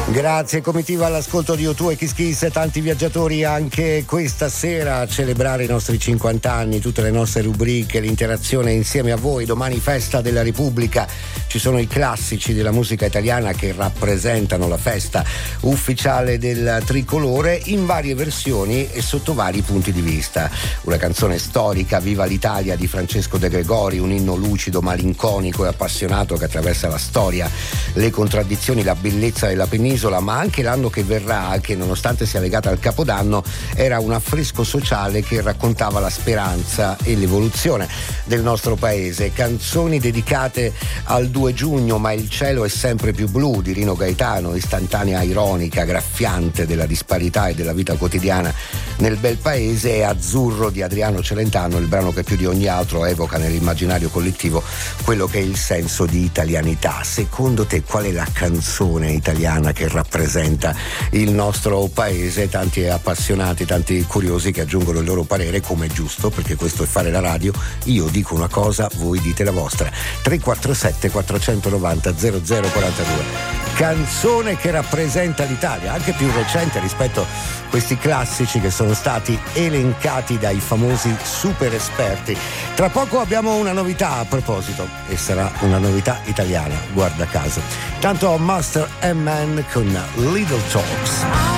Grazie comitiva all'ascolto di U2 e Kiss Kiss e tanti viaggiatori anche questa sera a celebrare i nostri 50 anni, tutte le nostre rubriche, l'interazione insieme a voi. Domani festa della Repubblica, ci sono i classici della musica italiana che rappresentano la festa ufficiale del tricolore in varie versioni e sotto vari punti di vista. Una canzone storica, Viva l'Italia di Francesco De Gregori, un inno lucido, malinconico e appassionato che attraversa la storia, le contraddizioni, la bellezza della penisola, ma anche l'anno che verrà, che nonostante sia legata al Capodanno era un affresco sociale che raccontava la speranza e l'evoluzione del nostro paese. Canzoni dedicate al 2 giugno, ma il cielo è sempre più blu di Rino Gaetano, istantanea ironica, graffiante della disparità e della vita quotidiana nel bel paese, e Azzurro di Adriano Celentano, il brano che più di ogni altro evoca nell'immaginario collettivo quello che è il senso di italianità. Secondo te qual è la canzone italiana che rappresenta il nostro paese? Tanti appassionati, tanti curiosi che aggiungono il loro parere, come è giusto, perché questo è fare la radio. Io dico una cosa, voi dite la vostra. 347 490 0042. Canzone che rappresenta l'Italia, anche più recente rispetto a questi classici che sono stati elencati dai famosi super esperti. Tra poco abbiamo una novità a proposito, e sarà una novità italiana, guarda caso. Tanto Master and Man con Little Talks.